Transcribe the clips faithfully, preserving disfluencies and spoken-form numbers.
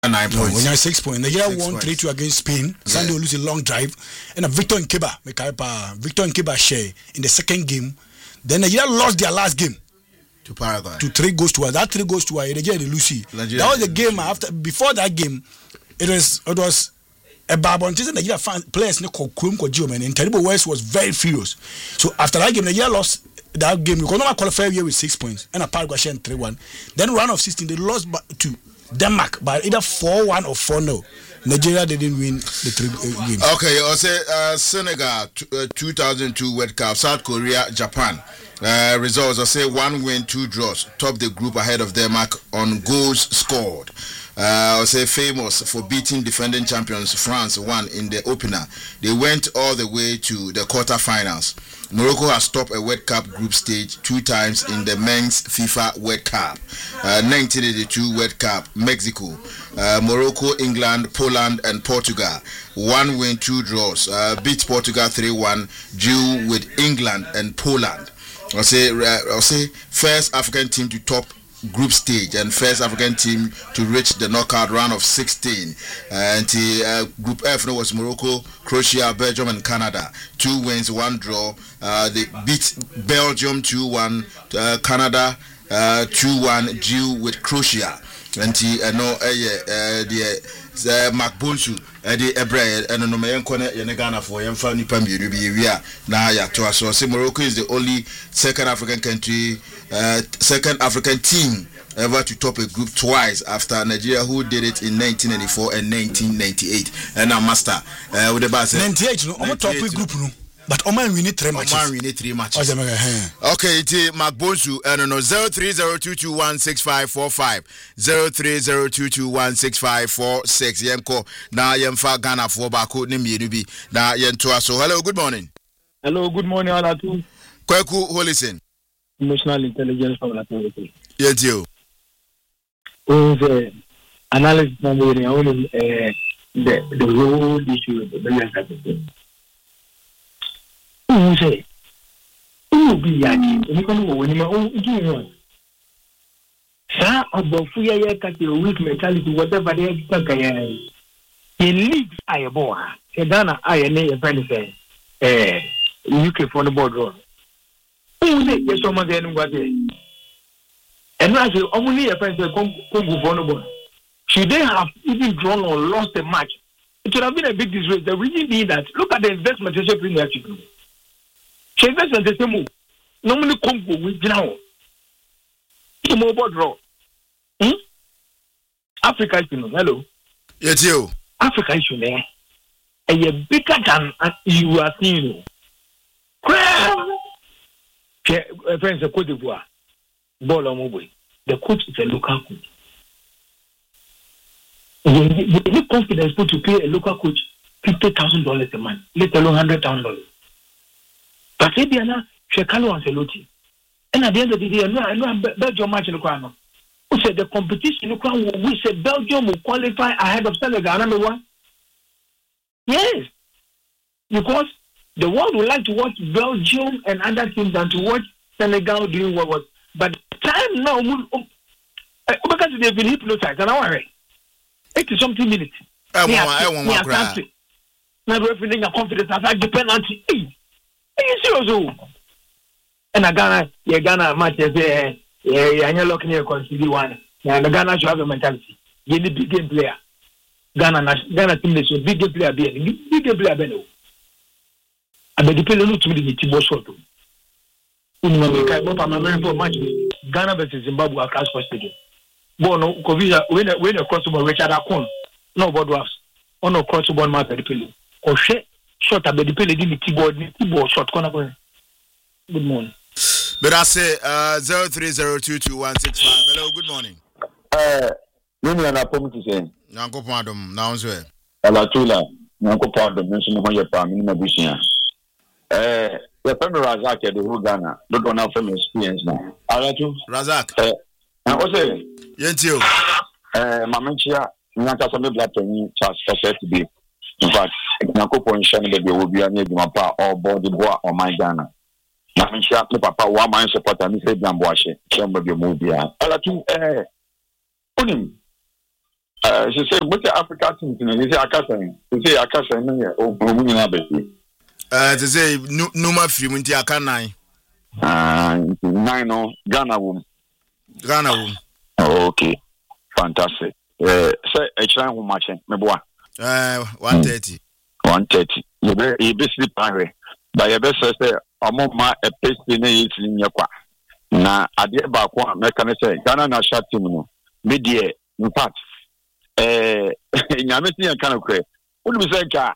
Nine points. When you six points. Nigeria won three two against Spain. Yeah. Sunday lose a long drive. And a Victor Nkeba, Victor Nkeba share in the second game. Then Nigeria lost their last game. To Paraguay. To three goals to one. That three goals to one. Nigeria the Lucy. That was the game after. Before that game, it was it was a Babon. Nigeria fan players called Krum Kojiman and Terrible West was very furious. So after that game, Nigeria lost that game. We could not qualify here with six points and a Paraguay share three one. Then round of sixteen, they lost to Denmark by either four one or four nil. Nigeria didn't win the three uh, games. Okay, I'll say uh, Senegal t- uh, two thousand two World Cup, South Korea, Japan. Uh, results, I'll say one win, two draws. Top the group ahead of Denmark on goals scored. Uh, I'll say famous for beating defending champions France won in the opener. They went all the way to the quarterfinals. Morocco has topped a World Cup group stage two times in the men's FIFA World Cup. Uh, nineteen eighty-two World Cup, Mexico, uh, Morocco, England, Poland, and Portugal. One win, two draws. Uh, beat Portugal three one, drew with England and Poland. I'll say, uh, I'll say, first African team to top group stage and first African team to reach the knockout round of sixteen. Uh, and the uh, Group F was Morocco, Croatia, Belgium, and Canada. Two wins, one draw. Uh, they beat Belgium two one, uh, Canada uh, two one, drew with Croatia. And the uh, no, uh, uh, the uh, Mark Bonsu, uh, the Ebre, and no man corner in Ghana for young family Pambi, we are now. Yeah, to us. So, Morocco is the only second African country, uh, second African team ever to top a group twice after Nigeria, who did it in nineteen ninety-four and nineteen ninety-eight. And now, Master, uh, with the bus ninety-eight, no, I'm a top a group, no. But Oman we need three matches. Oman we need three matches. Okay, it's Mark Bonsu. I don't know. Zero three zero two two one six five four five. Zero three zero two two one six five four six. Yemko na yemfa Ghana for bako ni mienubi na yentoa. So hello, good morning. Hello, good morning, Alatu. Kweku, who listen? Emotional intelligence from Alatu. Yes, you. Oh, the analysis from the only the the whole issue of the balance. Who say? Who be yaki? You can go when you are doing. Sir, about fear, you cut your weak mentality, whatever they are. In leagues, I am born. Sedana, I am a friend say, eh, U K for the board road. Who say, yes, someone there, nobody. And I say, only a friend say, come go vulnerable. Should they have even drawn or lost the match? It would have been a big disgrace. The reason being that, look at the investment they should bring there. She invests in the same move. Normally, come with now. You mobile draw. Hmm? Africa is you know. Hello. Yes, you. Africa is you know. And you're bigger than you are seeing. Friends, the Cote d'Ivoire. Ball on mobile. The coach is a local coach. They need confidence to pay a local coach fifty thousand dollars a month, let alone hundred thousand dollars. But if you are Shekalo Ancelotti, and at the end of the day, I know Belgium match in the crown. Who said the competition in the crown? We said Belgium will qualify ahead of Senegal. Number one, yes, because the world would like to watch Belgium and other teams than to watch Senegal doing what was. But time now, because they've been hypnotized, and I worry. Eighty something minutes. I want, I want more crap. Now feeling a confidence as I depend on you. Are you serious? And a Ghana, yeah, Ghana match is there. Yeah, you're looking here consider one. Yeah, the Ghana should have a mentality. You need big game player. Ghana, Ghana team is a big game player. Big game player, Beno. I bet the player not to be the team was short. In the match, Ghana versus Zimbabwe at Casper Stadium. Bono, Kovija, when a when a crossbar Richard Akon, no board was on a crossbar match at the pillar. Or shit, short at the pillar, didn't keyboard, keyboard short corner. Good morning. But I say uh zero three zero two two one six five. Hello, good morning. Uh, Mimi anapomu to say. Nanko Padum, now as well. Alatula, Nanko Padum, mention of your family in Abyssinia. Uh, the family Razak at the whole Ghana, don't want our family experience now. Alatu Razak. Uh, and what's it? Yes, you. Uh, Mamenchia, Nanta Sami Blatoni, Charles Cassette to be. In fact, Nanko Point Shannon, baby, will be a near Mapa or Body Bois or my Ghana. Mamenchia, Papa, one man supporter, Miss Bamboishe, some of your movie. Alatu, eh, Unim. Uh, she said, "What's the Africa team?" She said, "Akasa." She said, "Akasa." No, yeah. Oh, we need to Uh, to say no, no more free when you can nine. Ah, nine no Ghana woman. Ghana woman. Oh, okay, fantastic. Uh, say a child who matching me boy. Uh, one thirty. One thirty. You be you be sleep angry. But you be say, "I'm ma a paste in it in your qua." Na adie ba kwa me kan say Ghana national team no. Me die in fact. Eh, nyame tin kan kre. Unu say ka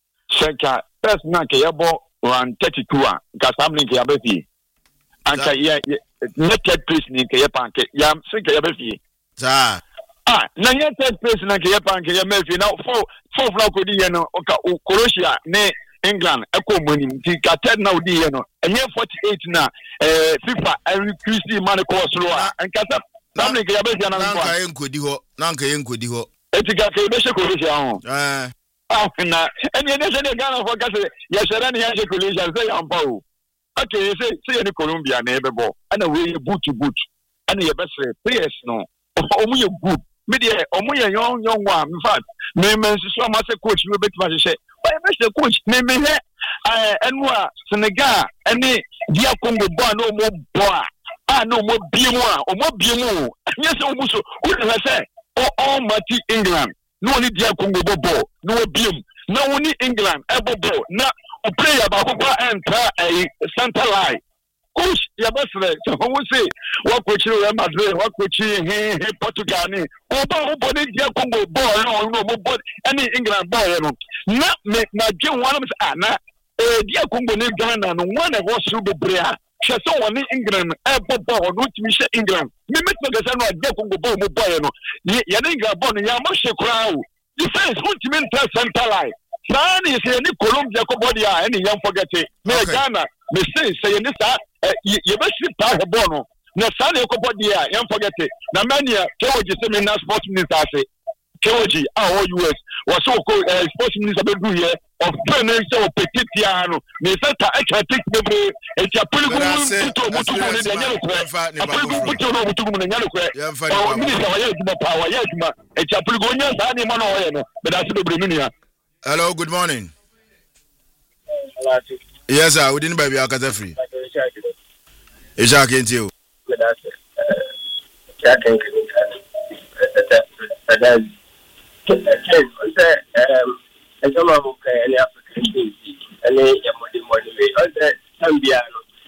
Seka first na ke yabo one thirty-two a ka samlin ke yabefi anka ye naked place ni ke yapanke ya seka yabefi za ah na ye third place na ke yapanke ya mefi na four four fla ko di ye no ka Croatia ne England e ko moni ti ka third na odi ye no enye forty-eight na eh FIFA every Christy man ko solo a anka samlin ke yabefi na nka ye nkodi ho na nka ye nkodi ho etika ke be she Croatia ho eh ah na eni eni se de Ghana for kase ya shere ni ya she Croatia say am pa o okay say say ni Colombia na ebebo ana we boot boot ana ye best players no omu ye good me de omu ye yon yon wa in fact me me so ma say coach we betima hye but e best coach me me he eh enu a Senegal eni dia Congo bo na omo bo a ah no mo bie mu a omo bie mu anya se omu so wo na say all mati England no only dia Congo bobo no biom na only England ebobo na o player ba ko enter a center line coach ya basre so we say what coach Real Madrid what coach he Portugal ni o ba o bo dia Congo ball no no bo any England ball no na me na je one ah na eh dia Congo ni Ghana no one e was so bebrea she so one England ebobo no timi she England me me to gasa no dia Congo ball mo boy no ya na England ball no ya mo she kra o defense ultimate center line Nani say ni Colombia ko body a any young forget it me Ghana me say say ni sa ye be sit pa ball no na sa na ko body a young forget it na mania Kewoji say me na sports minister say Kewoji ah U S was so ko sports minister be do here of training so petitia no me say ta e can take me e ti apoli ko mutu mutu ko ni de nyalo ko apoli ko mutu no mutu ko ni nyalo ko o minister wa ye duma pa wa ye duma e ti apoli ko nya sa ni ma no ye no be da se do bre nunia. Hello, good morning. Hello. Yes, sir. We didn't buy your car free. Is that against you? Good afternoon. And some of any African things, and any money way. On the Zambia,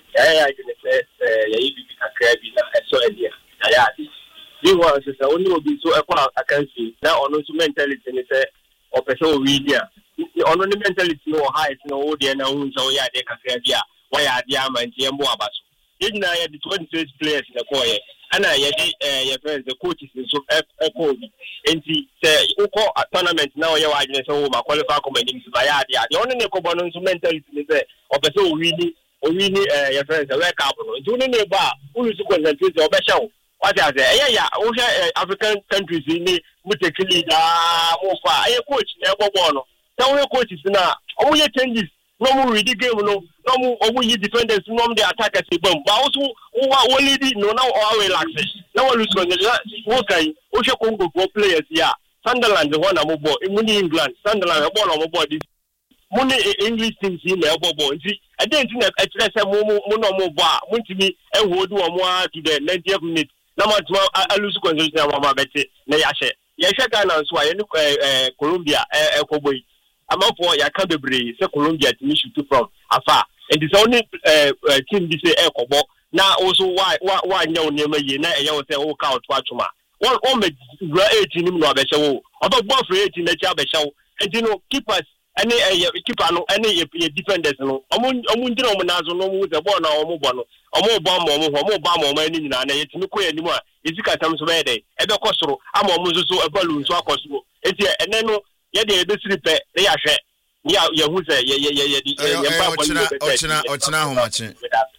I can say, you can grab it. I saw it. I had it. You want to say, only will be so I can see. Now, on also mentality, and say, or person media. On the mentality, no height, no audio, no, so yeah, they can grab ya. Why are the Yaman and Boabas? Didn't I have the twenty-six players in the choir? And I had your friends, the coaches, and so echo. And he said, Oko a tournament now, your audience, oh, my qualifier commenting to Bayard. The only Necobonus mentality is there, or person really, or really, your friends, a rare carbon. Do any bar who is to concentrate your best show. What are they? Yeah, yeah, all African countries in the Mutakili, ah, I coach, never born. Now, your coaches now, all your changes. No more ready game, no, no more over your defenders, no more the attackers. But also, who only did no now all relaxes. Now, lose on the okay, Osha Congo for players, yeah. Sunderland, the one I'm aboard, in England, Sunderland, a ball on board this. Money English teams in the elbow boy. See, I didn't think that I said, Mono bar, went to me and would do a more to the ninetieth minute. Now, I lose concentration of my betty, Nayashe. Yasha Ghana, so I look at Colombia, a cowboy. I'm up for your Canterbury, say Colombia to issue to from afar. And it's only uh, team this Ecobo. Now also why why why no name ye na e say o count watchma. One on me eighteen no be show. About ball for eighteen na cha be show. And you know keepers any keeper no any defenders no. Omo omo ndira omo nazo no mo the ball na omo bo no. Omo bo mo omo omo ba mo ma ni nyina na yetimi ko ya nimu a ezika tam so be dey. E be kosoro ama omo so so e balu so akosoro. Enti ene no ye dey be sripe na ya hwe. Ya ya hu say ye ye ye ye ba ochina ochina ochina ho machi.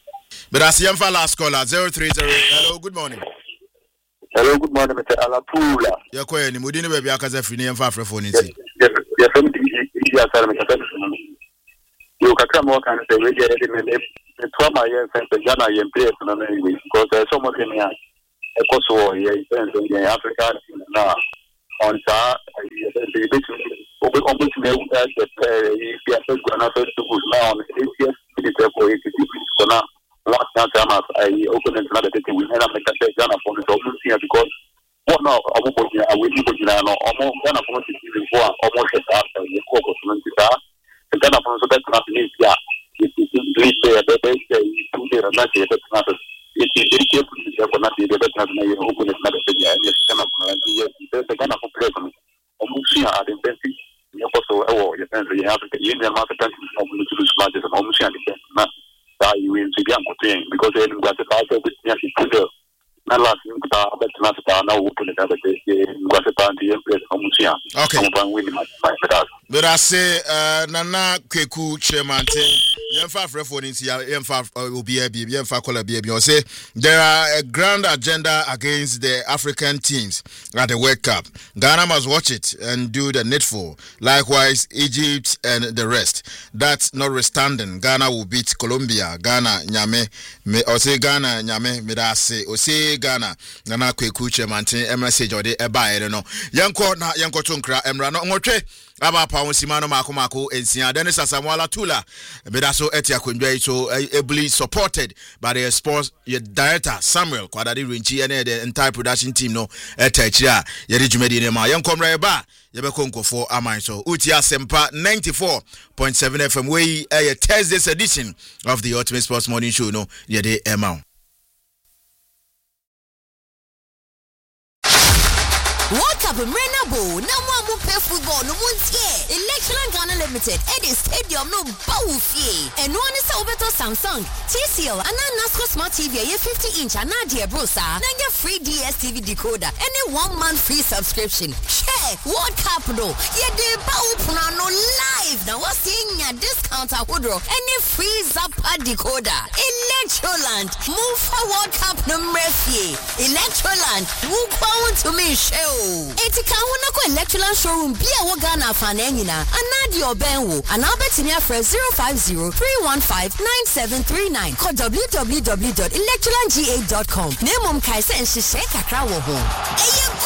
But I see him for last caller zero three zero. Hello, good morning. Hello, good morning, Mister Alapula. You're quite any Mudini baby akaza free name for phone it. Yes, yes, I'm the answer Mister You can come work and say we get it the trauma yes and the Ghana yen players no anyway because there's so much in here. E koso ye in Africa now. on sa the bit open open to me that the if you are going to first to go now on eightieth minute for eighty so now last time I open another thing we had a make a Ghana for the open here because what now I will put I will put in almost Ghana for the before almost after the focus on the Ghana for so that's not news yeah it is English there the best two there and that's not it is very careful to not be the best not open another thing and just kind of the Ghana for president almost here at the best you also oh you have to you have to to lose matches and almost here that you will see young thing because then got the part of it not last but not now open it other day got the party almost here okay but I say uh Nana Kweku chairman Yemfa Frefo Ninti Yemfa Obiabi Yemfa Kola Biabi say there are a grand agenda against the African teams at the World Cup. Ghana must watch it and do the needful. Likewise, Egypt and the rest. That's notwithstanding, Ghana will beat Colombia. Ghana Nyame me or say Ghana Nyame me da say or say Ghana Nana Kweku chairman a message or the eba I don't know. Yanko na yanko tunkra emra no ngoche aba pa wonsimano mako mako ensia Dennis Asamoah Tula bedaso etia kundwa so ably supported by the sports director Samuel Kwadadi Rinchi and the entire production team no etachia yedi djumedi ne ma yankomra eba yebeko nkofo aman so utia sempa ninety-four point seven F M we a Thursday's edition of the Ultimate Sports Morning Show no yede ema. World Cup Renabo, no one play football, no one's here. Electron Ghana Limited, Eddie Stadium, no Baufi. And one is over to Samsung, T C L, and now NASCO Smart T V, a fifty inch, and Nadia Brosa, then get free D S T V decoder, and a one month free subscription. Share World Cup, no, yeah, the Bau live. Now, what's seeing a discount at Woodrow, and a free Zappa decoder. Electroland, move for World Cup number three. Electroland, move on to me, show. Etika wona ko Electroland showroom bia wo Ghana fananyina anadi obenwo anabetinia for zero five zero three one five nine seven three nine call w w w dot electroland g eight dot com nemom kai se nhye kakra wo ho eye